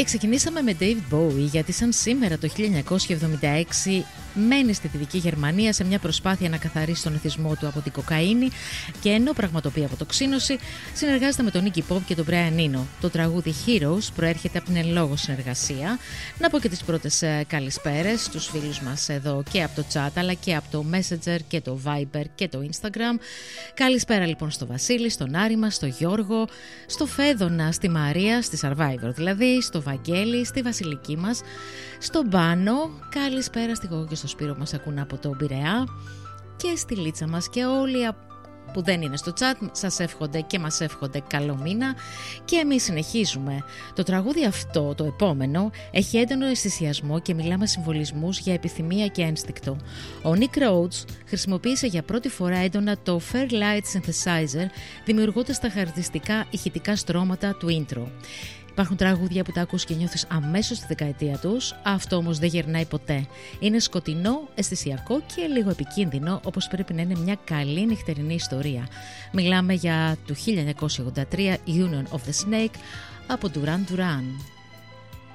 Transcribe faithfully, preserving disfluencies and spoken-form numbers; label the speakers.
Speaker 1: Και ξεκινήσαμε με David Bowie, γιατί σαν σήμερα το χίλια εννιακόσια εβδομήντα έξι μένει στη Δυτική Γερμανία σε μια προσπάθεια να καθαρίσει τον εθισμό του από την κοκαίνη και ενώ πραγματοποιεί αποτοξίνωση, συνεργάζεται με τον Iggy Pop και τον Brian Eno. Το τραγούδι Heroes προέρχεται από την εν λόγω συνεργασία. Να πω και τις πρώτες καλησπέρες στους φίλους μας εδώ και από το chat, αλλά και από το Messenger και το Viber και το Instagram. Καλησπέρα λοιπόν στο Βασίλη, στον Άρη μας, στο Γιώργο, στο Φέδωνα, στη Μαρία, στη Survivor δηλαδή, στο Βαγγέλη, στη Βασιλική μας, στον Πάνο. Καλησπέρα στη Γόγο και στο Σπύρο που μας ακούν από το Πειραιά και στη Λίτσα μας και όλοι που δεν είναι στο chat σας εύχονται και μας εύχονται καλό μήνα και εμείς συνεχίζουμε. Το τραγούδι αυτό, το επόμενο, έχει έντονο αισθησιασμό και μιλάμε συμβολισμούς για επιθυμία και ένστικτο. Ο Nick Rhodes χρησιμοποίησε για πρώτη φορά έντονα το Fairlight Synthesizer, δημιουργώντας τα χαρακτηριστικά ηχητικά στρώματα του intro. Υπάρχουν τραγούδια που τα ακούς και νιώθεις αμέσως στη δεκαετία τους, αυτό όμως δεν γερνάει ποτέ. Είναι σκοτεινό, αισθησιακό και λίγο επικίνδυνο, όπως πρέπει να είναι μια καλή νυχτερινή ιστορία. Μιλάμε για το χίλια εννιακόσια ογδόντα τρία Union of the Snake από Duran Duran.